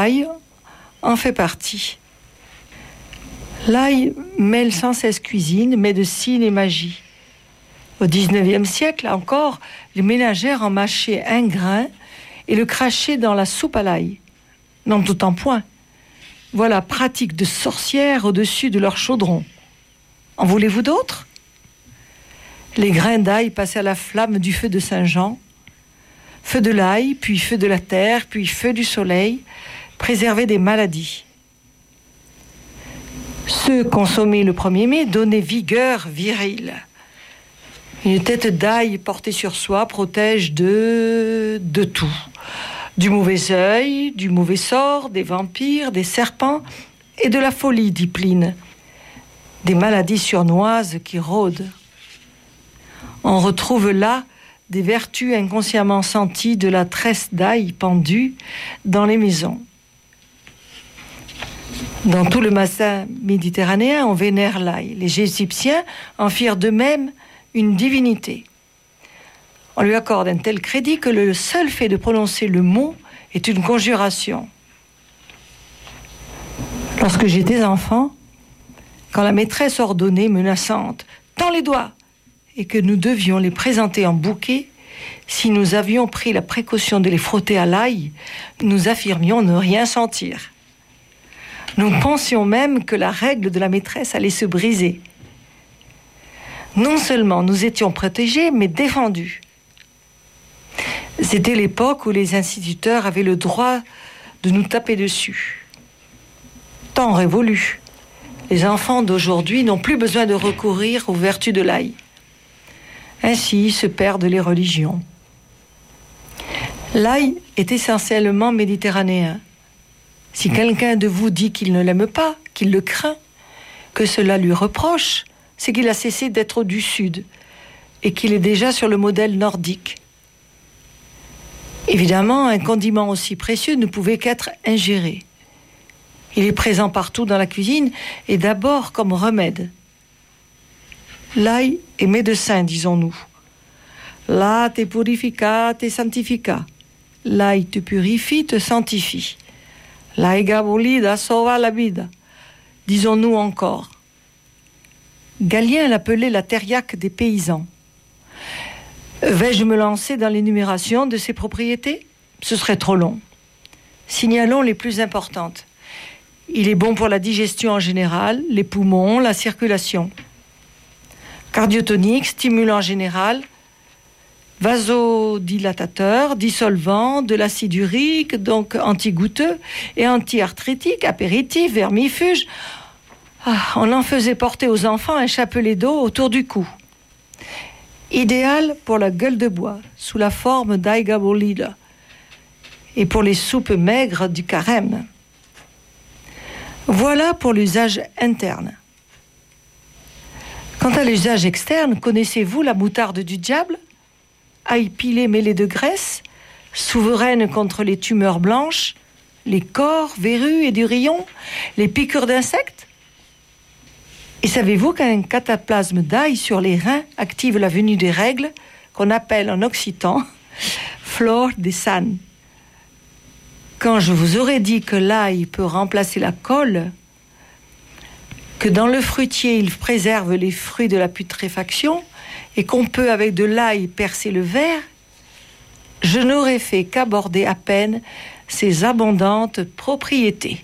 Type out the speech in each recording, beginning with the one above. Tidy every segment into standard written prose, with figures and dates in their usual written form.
L'ail en fait partie. L'ail mêle sans cesse cuisine, médecine et magie. Au XIXe siècle, encore, les ménagères en mâchaient un grain et le crachaient dans la soupe à l'ail. Non, tout en point. Voilà, pratique de sorcières au-dessus de leur chaudron. En voulez-vous d'autres ? Les grains d'ail passaient à la flamme du feu de Saint-Jean. Feu de l'ail, puis feu de la terre, puis feu du soleil, préservaient des maladies. Ceux consommés le 1er mai donnaient vigueur virile. Une tête d'ail portée sur soi protège de tout. Du mauvais œil, du mauvais sort, des vampires, des serpents et de la folie, dit Pline. Des maladies surnoises qui rôdent. On retrouve là des vertus inconsciemment senties de la tresse d'ail pendue dans les maisons. Dans tout le bassin méditerranéen, on vénère l'ail. Les Égyptiens en firent de même une divinité. On lui accorde un tel crédit que le seul fait de prononcer le mot est une conjuration. Lorsque j'étais enfant, quand la maîtresse ordonnait, menaçante, « Tends les doigts !» et que nous devions les présenter en bouquet, si nous avions pris la précaution de les frotter à l'ail, nous affirmions ne rien sentir. Nous pensions même que la règle de la maîtresse allait se briser. Non seulement nous étions protégés, mais défendus. C'était l'époque où les instituteurs avaient le droit de nous taper dessus. Temps révolu. Les enfants d'aujourd'hui n'ont plus besoin de recourir aux vertus de l'ail. Ainsi se perdent les religions. L'ail est essentiellement méditerranéen. Si quelqu'un de vous dit qu'il ne l'aime pas, qu'il le craint, que cela lui reproche, c'est qu'il a cessé d'être du Sud et qu'il est déjà sur le modèle nordique. Évidemment, un condiment aussi précieux ne pouvait qu'être ingéré. Il est présent partout dans la cuisine et d'abord comme remède. L'ail est médecin, disons-nous. La te purifica, te sanctifica. L'ail te purifie, te sanctifie. L'aiga bolida sauva la vida, disons-nous encore. Galien l'appelait la thériaque des paysans. Vais-je me lancer dans l'énumération de ses propriétés ? Ce serait trop long. Signalons les plus importantes. Il est bon pour la digestion en général, les poumons, la circulation. Cardiotonique, stimulant général, vasodilatateur, dissolvant de l'acide urique, donc anti-goutteux, et anti-arthritique, apéritif, vermifuge. On en faisait porter aux enfants un chapelet d'eau autour du cou. Idéal pour la gueule de bois, sous la forme d'aiga bolida, et pour les soupes maigres du carême. Voilà pour l'usage interne. Quant à l'usage externe, connaissez-vous la moutarde du diable ? Ail pilé mêlé de graisse, souveraine contre les tumeurs blanches, les cors, verrues et durillons, les piqûres d'insectes ? Et savez-vous qu'un cataplasme d'ail sur les reins active la venue des règles, qu'on appelle en occitan flore des san. Quand je vous aurais dit que l'ail peut remplacer la colle, que dans le fruitier il préserve les fruits de la putréfaction et qu'on peut avec de l'ail percer le verre, je n'aurais fait qu'aborder à peine ses abondantes propriétés.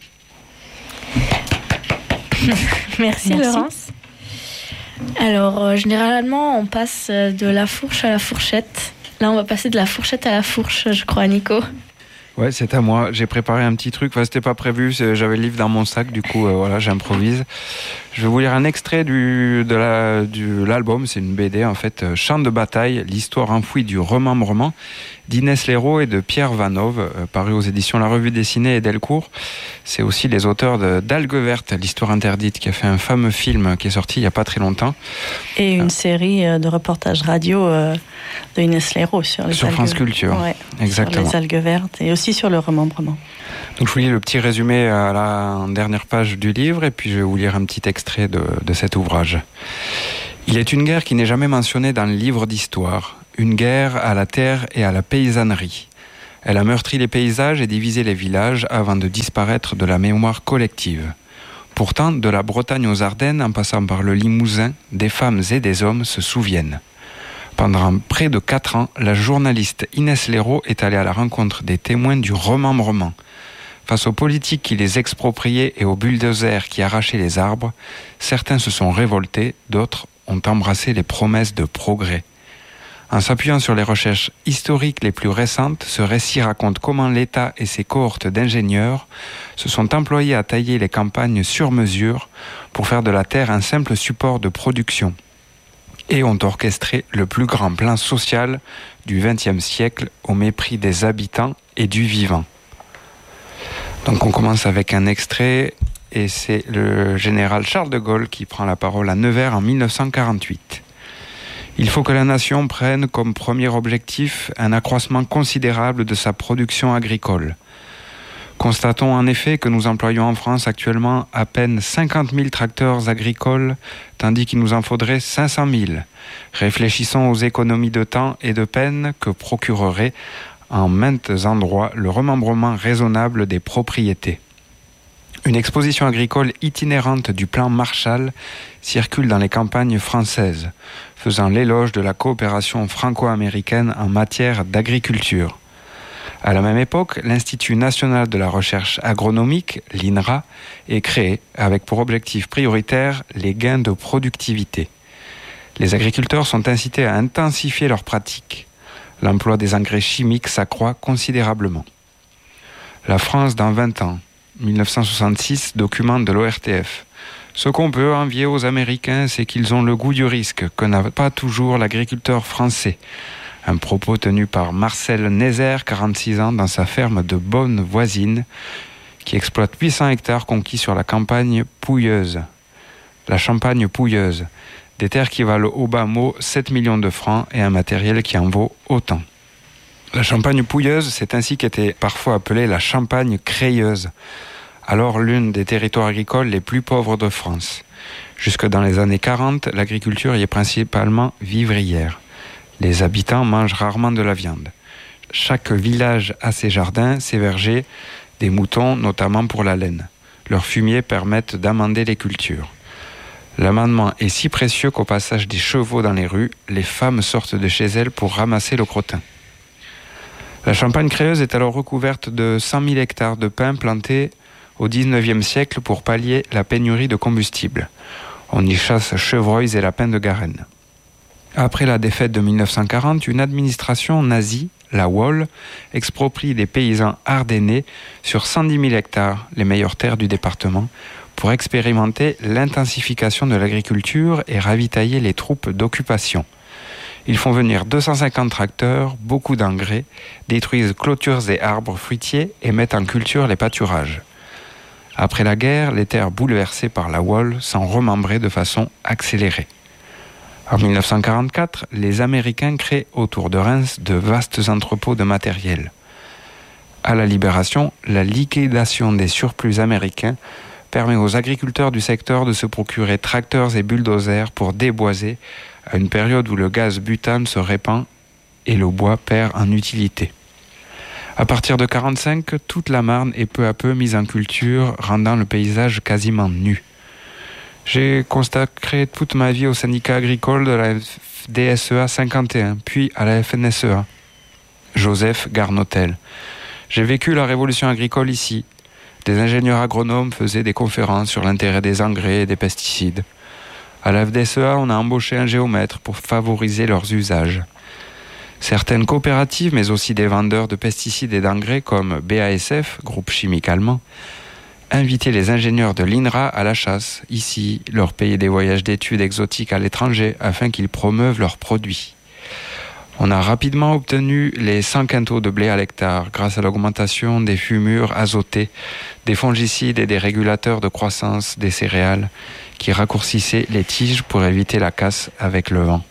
Merci Laurence. Alors, généralement, on passe de la fourche à la fourchette. Là, on va passer de la fourchette à la fourche, je crois, Nico. Ouais, c'est à moi. J'ai préparé un petit truc. Enfin, c'était pas prévu. J'avais le livre dans mon sac. Du coup, voilà, j'improvise. Je vais vous lire un extrait de l'album. C'est une BD, en fait. Chant de bataille, l'histoire enfouie du remembrement d'Inès Léraud et de Pierre Vanove, paru aux éditions La Revue Dessinée et Delcourt. C'est aussi les auteurs d'Algue Verte, l'histoire interdite, qui a fait un fameux film qui est sorti il y a pas très longtemps. Et une série de reportages radio de Inès Léraud sur France Culture. Ouais, exactement. Sur les algues vertes et aussi sur le remembrement. Donc je vous lis le petit résumé en dernière page du livre et puis je vais vous lire un petit extrait de cet ouvrage. Il est une guerre qui n'est jamais mentionnée dans le livre d'histoire, une guerre à la terre et à la paysannerie. Elle a meurtri les paysages et divisé les villages avant de disparaître de la mémoire collective. Pourtant, de la Bretagne aux Ardennes, en passant par le Limousin, des femmes et des hommes se souviennent. Pendant près de 4 ans, la journaliste Inès Léraud est allée à la rencontre des témoins du remembrement. Face aux politiques qui les expropriaient et aux bulldozers qui arrachaient les arbres, certains se sont révoltés, d'autres ont embrassé les promesses de progrès. En s'appuyant sur les recherches historiques les plus récentes, ce récit raconte comment l'État et ses cohortes d'ingénieurs se sont employés à tailler les campagnes sur mesure pour faire de la terre un simple support de production et ont orchestré le plus grand plan social du XXe siècle au mépris des habitants et du vivant. Donc on commence avec un extrait et c'est le général Charles de Gaulle qui prend la parole à Nevers en 1948. Il faut que la nation prenne comme premier objectif un accroissement considérable de sa production agricole. Constatons en effet que nous employons en France actuellement à peine 50 000 tracteurs agricoles, tandis qu'il nous en faudrait 500 000. Réfléchissons aux économies de temps et de peine que procurerait en maintes endroits le remembrement raisonnable des propriétés. Une exposition agricole itinérante du plan Marshall circule dans les campagnes françaises, faisant l'éloge de la coopération franco-américaine en matière d'agriculture. À la même époque, l'Institut national de la recherche agronomique, l'INRA, est créé avec pour objectif prioritaire les gains de productivité. Les agriculteurs sont incités à intensifier leurs pratiques. L'emploi des engrais chimiques s'accroît considérablement. La France dans 20 ans, 1966, document de l'ORTF. Ce qu'on peut envier aux Américains, c'est qu'ils ont le goût du risque, que n'a pas toujours l'agriculteur français. Un propos tenu par Marcel Nézère, 46 ans, dans sa ferme de Bonne-Voisine, qui exploite 800 hectares conquis sur la campagne pouilleuse. La Champagne pouilleuse. Des terres qui valent au bas mot 7 millions de francs et un matériel qui en vaut autant. La Champagne pouilleuse, c'est ainsi qu'était parfois appelée la Champagne crayeuse, alors l'une des territoires agricoles les plus pauvres de France. Jusque dans les années 40, l'agriculture y est principalement vivrière. Les habitants mangent rarement de la viande. Chaque village a ses jardins, ses vergers, des moutons notamment pour la laine. Leurs fumiers permettent d'amender les cultures. L'amendement est si précieux qu'au passage des chevaux dans les rues, les femmes sortent de chez elles pour ramasser le crottin. La Champagne crayeuse est alors recouverte de 100 000 hectares de pins plantés au XIXe siècle pour pallier la pénurie de combustible. On y chasse chevreuils et lapins de Garenne. Après la défaite de 1940, une administration nazie, la Wolle, exproprie des paysans ardennais sur 110 000 hectares, les meilleures terres du département, pour expérimenter l'intensification de l'agriculture et ravitailler les troupes d'occupation. Ils font venir 250 tracteurs, beaucoup d'engrais, détruisent clôtures et arbres fruitiers et mettent en culture les pâturages. Après la guerre, les terres bouleversées par la Wolle sont remembrées de façon accélérée. En 1944, les Américains créent autour de Reims de vastes entrepôts de matériel. À la Libération, la liquidation des surplus américains permet aux agriculteurs du secteur de se procurer tracteurs et bulldozers pour déboiser à une période où le gaz butane se répand et le bois perd en utilité. À partir de 1945, toute la Marne est peu à peu mise en culture, rendant le paysage quasiment nu. J'ai consacré toute ma vie au syndicat agricole de la FDSEA 51, puis à la FNSEA. Joseph Garnotel. J'ai vécu la révolution agricole ici. Des ingénieurs agronomes faisaient des conférences sur l'intérêt des engrais et des pesticides. À la FDSEA, on a embauché un géomètre pour favoriser leurs usages. Certaines coopératives, mais aussi des vendeurs de pesticides et d'engrais comme BASF, groupe chimique allemand, invitaient les ingénieurs de l'INRA à la chasse, ici, leur payer des voyages d'études exotiques à l'étranger afin qu'ils promeuvent leurs produits. On a rapidement obtenu les 100 quintaux de blé à l'hectare grâce à l'augmentation des fumures azotées, des fongicides et des régulateurs de croissance des céréales qui raccourcissaient les tiges pour éviter la casse avec le vent.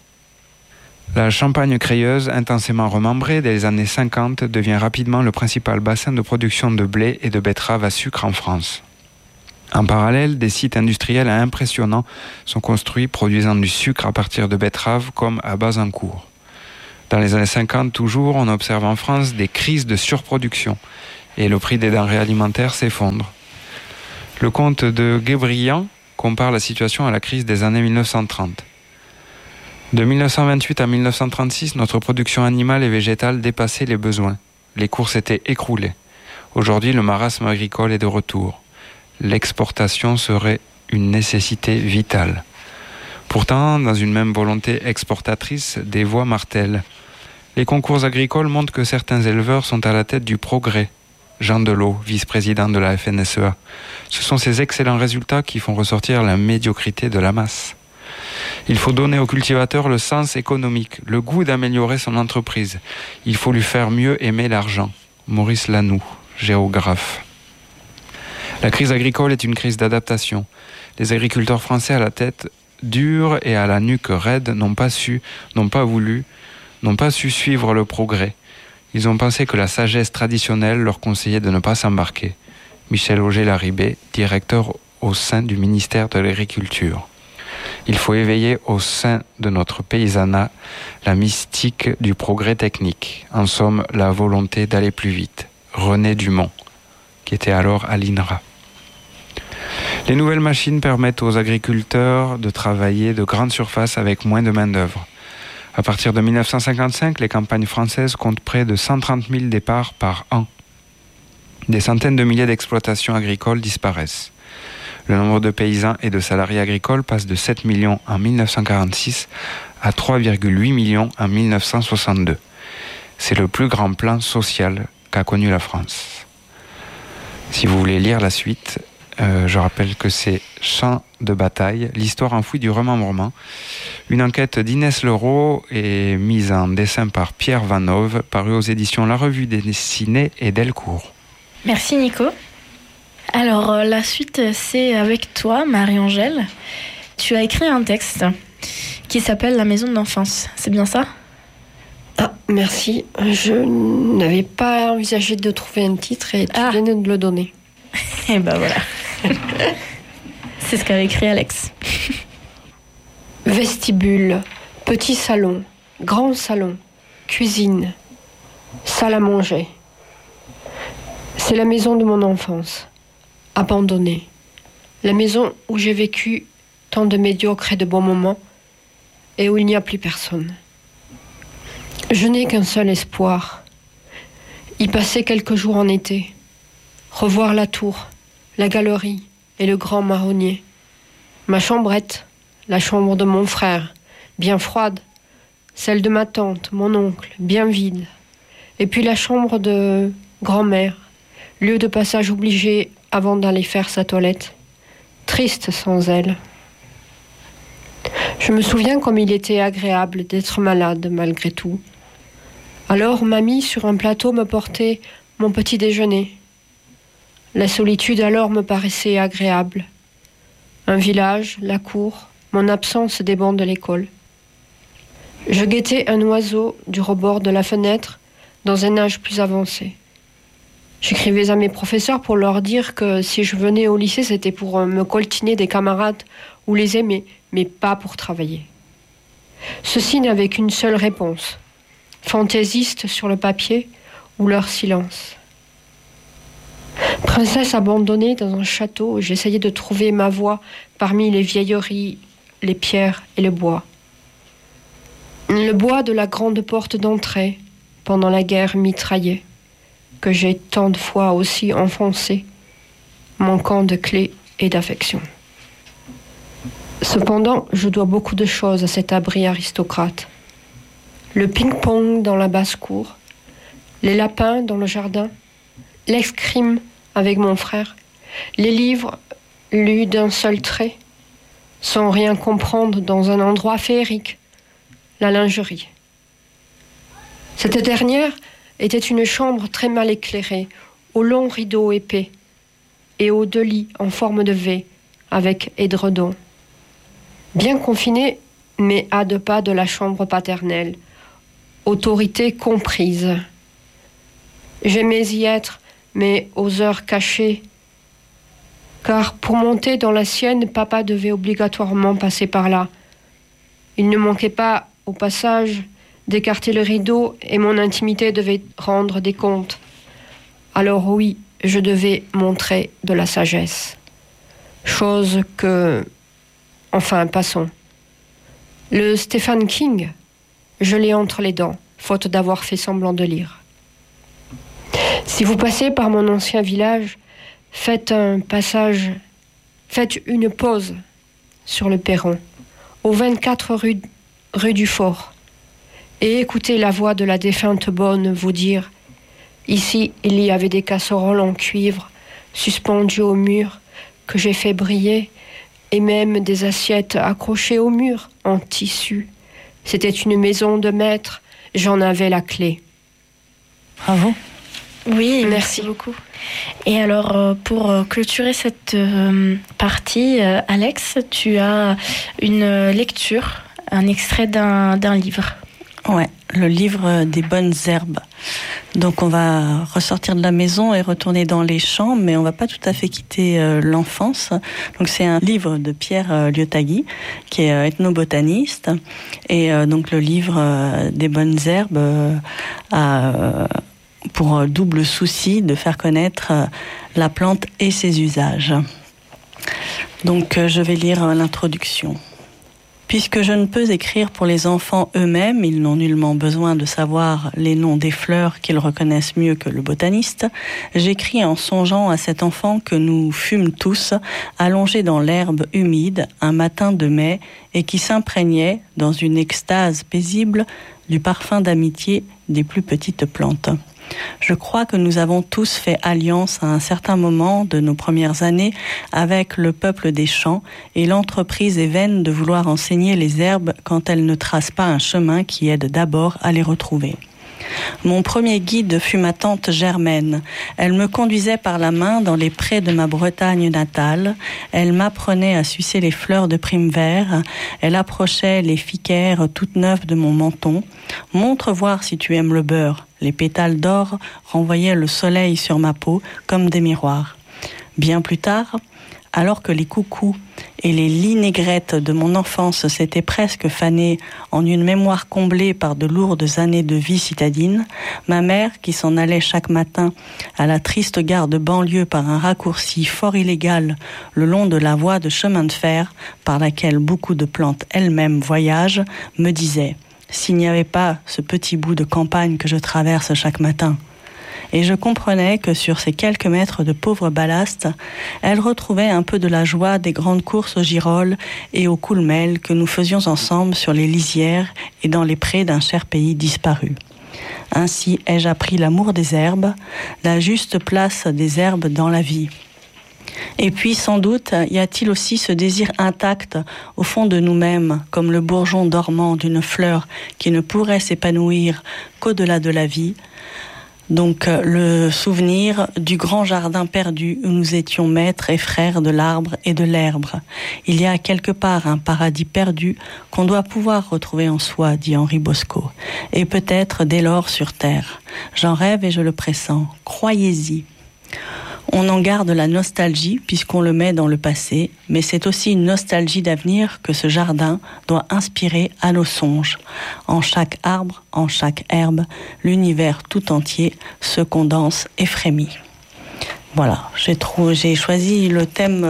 La Champagne crayeuse, intensément remembrée dès les années 50, devient rapidement le principal bassin de production de blé et de betteraves à sucre en France. En parallèle, des sites industriels impressionnants sont construits produisant du sucre à partir de betteraves comme à Bazancourt. Dans les années 50, toujours, on observe en France des crises de surproduction et le prix des denrées alimentaires s'effondre. Le conte de Guébriand compare la situation à la crise des années 1930. De 1928 à 1936, notre production animale et végétale dépassait les besoins. Les cours s'étaient écroulés. Aujourd'hui, le marasme agricole est de retour. L'exportation serait une nécessité vitale. Pourtant, dans une même volonté exportatrice, des voix martèlent. Les concours agricoles montrent que certains éleveurs sont à la tête du progrès. Jean Delot, vice-président de la FNSEA. Ce sont ces excellents résultats qui font ressortir la médiocrité de la masse. Il faut donner au cultivateur le sens économique, le goût d'améliorer son entreprise. Il faut lui faire mieux aimer l'argent. Maurice Lanoux, géographe. La crise agricole est une crise d'adaptation. Les agriculteurs français à la tête dure et à la nuque raide n'ont pas su suivre le progrès. Ils ont pensé que la sagesse traditionnelle leur conseillait de ne pas s'embarquer. Michel Auger-Larribé, directeur au sein du ministère de l'Agriculture. Il faut éveiller au sein de notre paysanat la mystique du progrès technique. En somme, la volonté d'aller plus vite. René Dumont, qui était alors à l'INRA. Les nouvelles machines permettent aux agriculteurs de travailler de grandes surfaces avec moins de main-d'œuvre. À partir de 1955, les campagnes françaises comptent près de 130 000 départs par an. Des centaines de milliers d'exploitations agricoles disparaissent. Le nombre de paysans et de salariés agricoles passe de 7 millions en 1946 à 3,8 millions en 1962. C'est le plus grand plan social qu'a connu la France. Si vous voulez lire la suite, je rappelle que c'est Champ de bataille, l'histoire enfouie du remembrement. Une enquête d'Inès Leroux est mise en dessin par Pierre Vanove, parue aux éditions La Revue dessinée et Delcourt. Merci Nico. Alors la suite c'est avec toi Marie-Angèle. Tu as écrit un texte qui s'appelle La maison de l'enfance, c'est bien ça ? Ah, merci. Je n'avais pas envisagé de trouver un titre et tu viens de le donner. Et ben voilà. C'est ce qu'avait écrit Alex. Vestibule, petit salon, grand salon, cuisine, salle à manger. C'est la maison de mon enfance, abandonnée. La maison où j'ai vécu tant de médiocres et de bons moments et où il n'y a plus personne. Je n'ai qu'un seul espoir, y passer quelques jours en été, revoir la tour, la galerie et le grand marronnier. Ma chambrette, la chambre de mon frère, bien froide, celle de ma tante, mon oncle, bien vide, et puis la chambre de grand-mère, lieu de passage obligé avant d'aller faire sa toilette, triste sans elle. Je me souviens comme il était agréable d'être malade malgré tout. Alors mamie sur un plateau me portait mon petit déjeuner. La solitude alors me paraissait agréable. Un village, la cour, mon absence des bancs de l'école. Je guettais un oiseau du rebord de la fenêtre dans un âge plus avancé. J'écrivais à mes professeurs pour leur dire que si je venais au lycée, c'était pour me coltiner des camarades ou les aimer, mais pas pour travailler. Ceux-ci n'avaient qu'une seule réponse, fantaisiste sur le papier ou leur silence. Princesse abandonnée dans un château, j'essayais de trouver ma voie parmi les vieilleries, les pierres et le bois. Le bois de la grande porte d'entrée, pendant la guerre mitraillée, que j'ai tant de fois aussi enfoncé, manquant de clés et d'affection. Cependant, je dois beaucoup de choses à cet abri aristocrate. Le ping-pong dans la basse-cour, les lapins dans le jardin, l'escrime avec mon frère, les livres lus d'un seul trait, sans rien comprendre dans un endroit féerique, la lingerie. Cette dernière était une chambre très mal éclairée, aux longs rideaux épais, et aux 2 lits en forme de V, avec édredon. Bien confinée, mais à 2 pas de la chambre paternelle, autorité comprise. J'aimais y être, mais aux heures cachées, car pour monter dans la sienne, papa devait obligatoirement passer par là. Il ne manquait pas, au passage, d'écarter le rideau et mon intimité devait rendre des comptes. Alors oui, je devais montrer de la sagesse. Chose que... Enfin, passons. Le Stephen King, je l'ai entre les dents, faute d'avoir fait semblant de lire. Si vous passez par mon ancien village, faites une pause sur le perron, au 24 rue du Fort, et écoutez la voix de la défunte bonne vous dire « Ici, il y avait des casseroles en cuivre, suspendues au mur, que j'ai fait briller, et même des assiettes accrochées au mur, en tissu. C'était une maison de maître, j'en avais la clé. » Bravo. Oui, merci beaucoup. Et alors, pour clôturer cette partie, Alex, tu as une lecture, un extrait d'un livre. Ouais, le livre des bonnes herbes. Donc on va ressortir de la maison et retourner dans les champs, mais on va pas tout à fait quitter l'enfance. Donc c'est un livre de Pierre Liotagui, qui est ethnobotaniste. Et donc le livre des bonnes herbes a pour double souci de faire connaître la plante et ses usages. Donc je vais lire l'introduction. Puisque je ne peux écrire pour les enfants eux-mêmes, ils n'ont nullement besoin de savoir les noms des fleurs qu'ils reconnaissent mieux que le botaniste, j'écris en songeant à cet enfant que nous fûmes tous, allongés dans l'herbe humide, un matin de mai, et qui s'imprégnait, dans une extase paisible, du parfum d'amitié des plus petites plantes. Je crois que nous avons tous fait alliance à un certain moment de nos premières années avec le peuple des champs, et l'entreprise est vaine de vouloir enseigner les herbes quand elles ne tracent pas un chemin qui aide d'abord à les retrouver. Mon premier guide fut ma tante Germaine. Elle me conduisait par la main dans les prés de ma Bretagne natale. Elle m'apprenait à sucer les fleurs de prime-vert. Elle approchait les ficaires toutes neuves de mon menton. Montre voir si tu aimes le beurre. Les pétales d'or renvoyaient le soleil sur ma peau comme des miroirs. Bien plus tard, alors que les coucous et les linégrettes de mon enfance s'étaient presque fanés en une mémoire comblée par de lourdes années de vie citadine, ma mère, qui s'en allait chaque matin à la triste gare de banlieue par un raccourci fort illégal le long de la voie de chemin de fer par laquelle beaucoup de plantes elles-mêmes voyagent, me disait « S'il n'y avait pas ce petit bout de campagne que je traverse chaque matin », et je comprenais que sur ces quelques mètres de pauvre ballast, elle retrouvait un peu de la joie des grandes courses aux girolles et aux coulmelles que nous faisions ensemble sur les lisières et dans les prés d'un cher pays disparu. Ainsi ai-je appris l'amour des herbes, la juste place des herbes dans la vie. Et puis, sans doute, y a-t-il aussi ce désir intact au fond de nous-mêmes, comme le bourgeon dormant d'une fleur qui ne pourrait s'épanouir qu'au-delà de la vie. Donc le souvenir du grand jardin perdu où nous étions maîtres et frères de l'arbre et de l'herbe. Il y a quelque part un paradis perdu qu'on doit pouvoir retrouver en soi, dit Henri Bosco, et peut-être dès lors sur terre. J'en rêve et je le pressens. Croyez-y. On en garde la nostalgie puisqu'on le met dans le passé, mais c'est aussi une nostalgie d'avenir que ce jardin doit inspirer à nos songes. En chaque arbre, en chaque herbe, l'univers tout entier se condense et frémit. Voilà, j'ai choisi le thème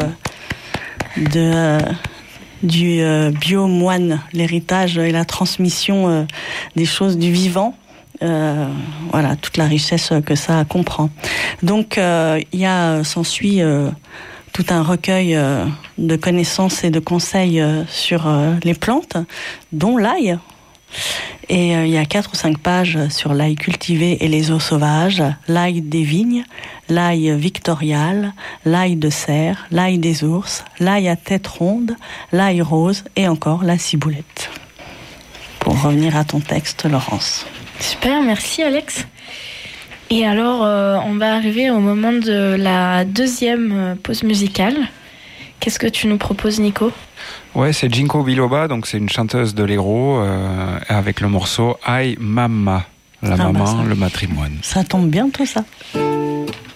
du bio-moine, l'héritage et la transmission des choses du vivant. Voilà, toute la richesse que ça comprend. Donc, s'ensuit tout un recueil de connaissances et de conseils sur les plantes, dont l'ail. Et il y a 4 ou 5 pages sur l'ail cultivé et les eaux sauvages, l'ail des vignes, l'ail victorial, l'ail de serre, l'ail des ours, l'ail à tête ronde, l'ail rose et encore la ciboulette. Pour revenir à ton texte, Laurence. Super, merci Alex. Et alors, on va arriver au moment de la deuxième pause musicale. Qu'est-ce que tu nous proposes, Nico ? Ouais, c'est Ginkgo biloba, donc c'est une chanteuse de l'Hérault, avec le morceau Aïe Mama, la maman, le matrimoine. Ça tombe bien tout ça.